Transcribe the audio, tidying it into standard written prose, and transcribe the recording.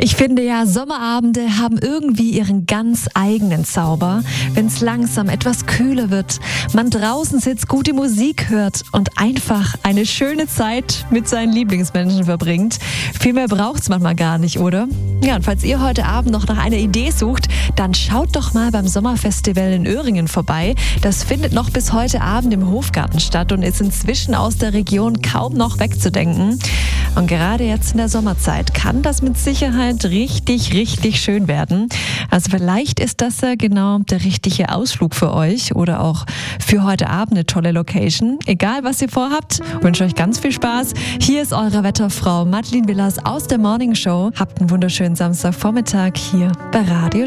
Ich finde ja, Sommerabende haben irgendwie ihren ganz eigenen Zauber. Wenn es langsam etwas kühler wird, man draußen sitzt, gute Musik hört und einfach eine schöne Zeit mit seinen Lieblingsmenschen verbringt. Viel mehr braucht es manchmal gar nicht, oder? Ja, und falls ihr heute Abend noch nach einer Idee sucht, dann schaut doch mal beim Sommerfestival in Öhringen vorbei. Das findet noch bis heute Abend im Hofgarten statt und ist inzwischen aus der Region kaum noch wegzudenken. Und gerade jetzt in der Sommerzeit kann das mit Sicherheit richtig, richtig schön werden. Also vielleicht ist das ja genau der richtige Ausflug für euch oder auch für heute Abend eine tolle Location. Egal, was ihr vorhabt, wünsche euch ganz viel Spaß. Hier ist eure Wetterfrau Madeline Villas aus der Morning Show. Habt einen wunderschönen Samstagvormittag hier bei Radio